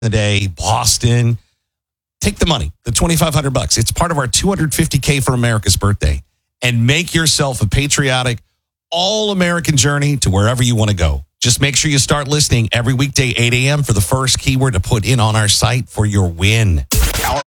the day, Boston. Take the money, the $2,500. It's part of our $250K for America's birthday. And make yourself a patriotic, all-American journey to wherever you want to go. Just make sure you start listening every weekday, 8 a.m. for the first keyword to put in on our site for your win.